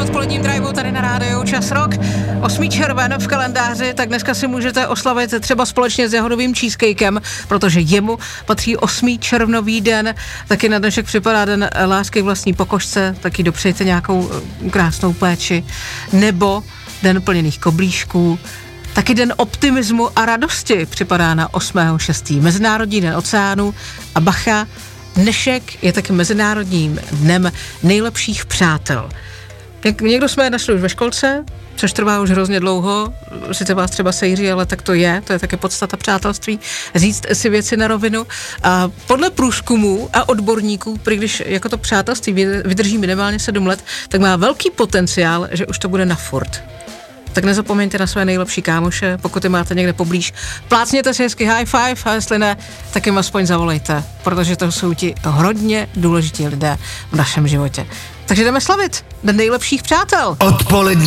odpoledním driveu tady na rádiu Čas Rock. 8. červen v kalendáři, tak dneska si můžete oslavit třeba společně s jahodovým cheesecakem, protože jemu patří 8. červnový den. Taky na dnešek připadá den lásky k vlastní pokožce, taky dopřejte nějakou krásnou péči. Nebo den plněných koblížků. Taky den optimismu a radosti připadá na 8.6. Mezinárodní den oceánu a bacha, dnešek je taky mezinárodním dnem nejlepších přátel. Někdo jsme našli už ve školce, což trvá už hrozně dlouho, sice vás třeba sejří, ale tak to je taky podstata přátelství, říct si věci na rovinu. A podle průzkumů a odborníků, když jako to přátelství vydrží minimálně 7 let, tak má velký potenciál, že už to bude na furt. Tak nezapomeňte na své nejlepší kámoše, pokud je máte někde poblíž. Plácněte si hezky high five a jestli ne, tak jim aspoň zavolejte, protože to jsou ti hodně důležití lidé v našem životě. Takže jdeme slavit den nejlepších přátel. Odpolední